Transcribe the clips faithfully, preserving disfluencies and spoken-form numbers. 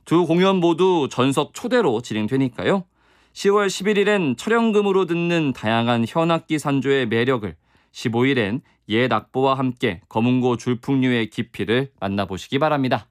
두 공연 모두 전석 초대로 진행되니까요. 시월 십일일엔 철연금으로 듣는 다양한 현악기 산조의 매력을, 십오일엔 옛 악보와 함께 검은고 줄풍류의 깊이를 만나보시기 바랍니다.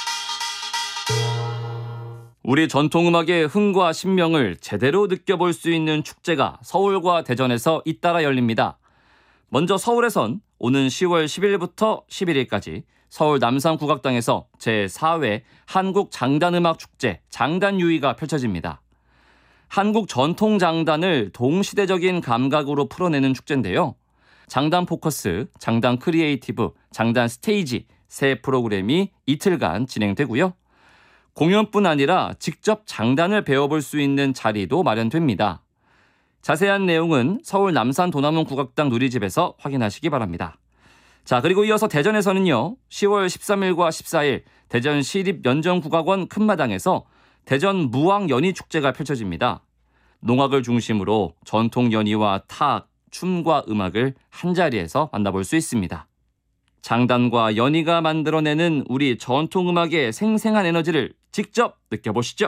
우리 전통음악의 흥과 신명을 제대로 느껴볼 수 있는 축제가 서울과 대전에서 잇따라 열립니다. 먼저 서울에선 오는 시월 십일부터 십일일까지 서울 남산국악당에서 제사회 한국장단음악축제 장단유의가 펼쳐집니다. 한국 전통장단을 동시대적인 감각으로 풀어내는 축제인데요. 장단 포커스, 장단 크리에이티브, 장단 스테이지 세 프로그램이 이틀간 진행되고요. 공연뿐 아니라 직접 장단을 배워볼 수 있는 자리도 마련됩니다. 자세한 내용은 서울 남산 도남원 국악당 누리집에서 확인하시기 바랍니다. 자, 그리고 이어서 대전에서는요. 시월 십삼일과 십사일 대전 시립연정국악원 큰마당에서 대전 무왕연희축제가 펼쳐집니다. 농악을 중심으로 전통 연희와 타악, 춤과 음악을 한자리에서 만나볼 수 있습니다. 장단과 연희가 만들어내는 우리 전통음악의 생생한 에너지를 직접 느껴보시죠.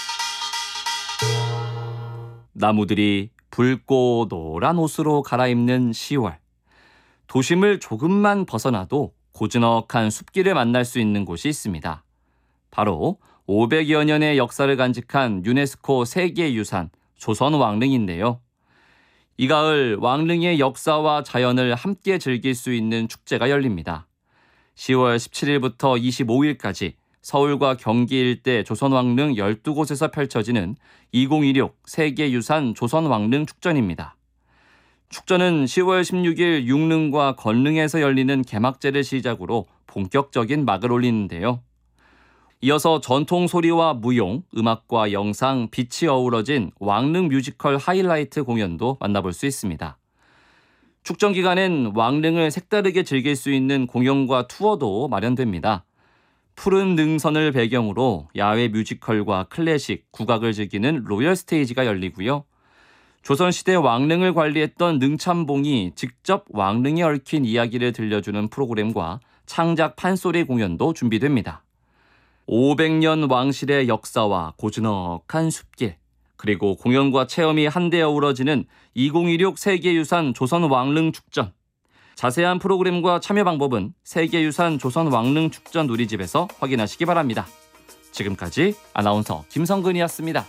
나무들이 붉고 노란 옷으로 갈아입는 시월. 도심을 조금만 벗어나도 고즈넉한 숲길을 만날 수 있는 곳이 있습니다. 바로 오백여 년의 역사를 간직한 유네스코 세계유산 조선왕릉인데요. 이 가을 왕릉의 역사와 자연을 함께 즐길 수 있는 축제가 열립니다. 시월 십칠일부터 이십오일까지 서울과 경기 일대 조선왕릉 열두 곳에서 펼쳐지는 이천이십육 세계유산 조선왕릉 축전입니다. 축전은 시월 십육일 육릉과 건릉에서 열리는 개막제를 시작으로 본격적인 막을 올리는데요. 이어서 전통 소리와 무용, 음악과 영상, 빛이 어우러진 왕릉 뮤지컬 하이라이트 공연도 만나볼 수 있습니다. 축전 기간엔 왕릉을 색다르게 즐길 수 있는 공연과 투어도 마련됩니다. 푸른 능선을 배경으로 야외 뮤지컬과 클래식, 국악을 즐기는 로열 스테이지가 열리고요. 조선시대 왕릉을 관리했던 능참봉이 직접 왕릉에 얽힌 이야기를 들려주는 프로그램과 창작 판소리 공연도 준비됩니다. 오백 년 왕실의 역사와 고즈넉한 숲길, 그리고 공연과 체험이 한데 어우러지는 이천이십육 세계유산 조선왕릉축전. 자세한 프로그램과 참여 방법은 세계유산 조선왕릉축전 누리집에서 확인하시기 바랍니다. 지금까지 아나운서 김성근이었습니다.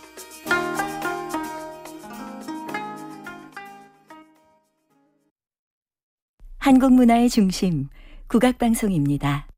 한국 문화의 중심, 국악방송입니다.